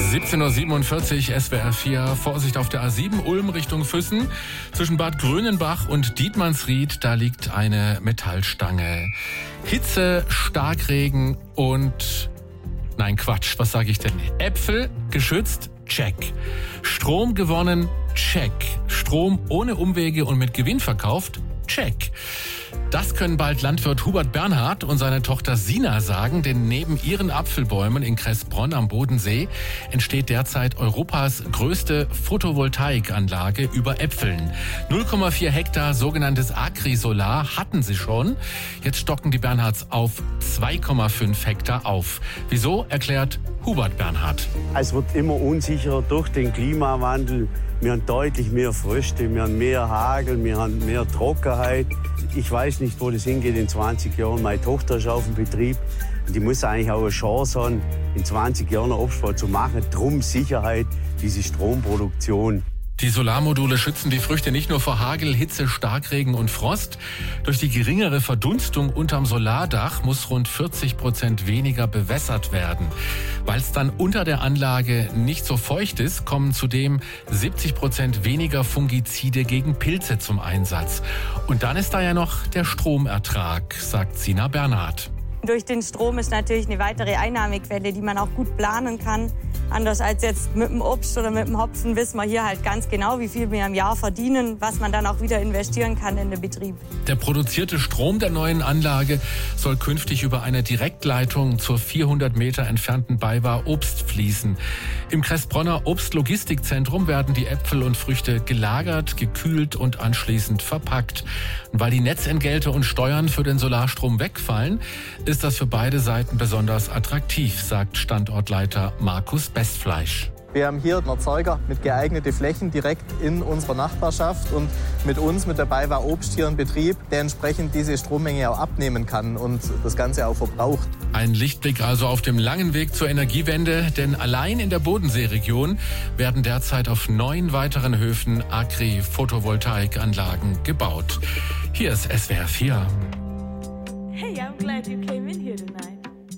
17.47 Uhr, SWR 4, Vorsicht auf der A7, Ulm Richtung Füssen. Zwischen Bad Grönenbach und Dietmannsried, da liegt eine Metallstange. Hitze, Starkregen und... Nein, Quatsch, was sage ich denn? Äpfel geschützt, check. Strom gewonnen, check. Strom ohne Umwege und mit Gewinn verkauft, check. Das können bald Landwirt Hubert Bernhard und seine Tochter Sina sagen, denn neben ihren Apfelbäumen in Kressbronn am Bodensee entsteht derzeit Europas größte Photovoltaikanlage über Äpfeln. 0,4 Hektar sogenanntes Agrisolar hatten sie schon. Jetzt stocken die Bernhards auf 2,5 Hektar auf. Wieso, erklärt Hubert Bernhard. Es wird immer unsicherer durch den Klimawandel. Wir haben deutlich mehr Fröste, wir haben mehr Hagel, wir haben mehr Trockenheit. Ich weiß nicht, wo das hingeht in 20 Jahren. Meine Tochter ist auf dem Betrieb und die muss eigentlich auch eine Chance haben, in 20 Jahren einen Obstbau zu machen. Drum Sicherheit, diese Stromproduktion. Die Solarmodule schützen die Früchte nicht nur vor Hagel, Hitze, Starkregen und Frost. Durch die geringere Verdunstung unterm Solardach muss rund 40% weniger bewässert werden. Weil es dann unter der Anlage nicht so feucht ist, kommen zudem 70% weniger Fungizide gegen Pilze zum Einsatz. Und dann ist da ja noch der Stromertrag, sagt Sina Bernhard. Durch den Strom ist natürlich eine weitere Einnahmequelle, die man auch gut planen kann. Anders als jetzt mit dem Obst oder mit dem Hopfen wissen wir hier halt ganz genau, wie viel wir im Jahr verdienen, was man dann auch wieder investieren kann in den Betrieb. Der produzierte Strom der neuen Anlage soll künftig über eine Direktleitung zur 400 Meter entfernten BayWa Obst fließen. Im Kressbronner Obstlogistikzentrum werden die Äpfel und Früchte gelagert, gekühlt und anschließend verpackt. Und weil die Netzentgelte und Steuern für den Solarstrom wegfallen, ist das für beide Seiten besonders attraktiv, sagt Standortleiter Markus Bestfleisch. Wir haben hier einen Erzeuger mit geeigneten Flächen direkt in unserer Nachbarschaft und mit uns, mit der BayWa Obst hier einen Betrieb, der entsprechend diese Strommenge auch abnehmen kann und das Ganze auch verbraucht. Ein Lichtblick also auf dem langen Weg zur Energiewende, denn allein in der Bodenseeregion werden derzeit auf 9 weiteren Höfen Agri-Photovoltaikanlagen gebaut. Hier ist SWR 4. Hey, I'm glad you came in here.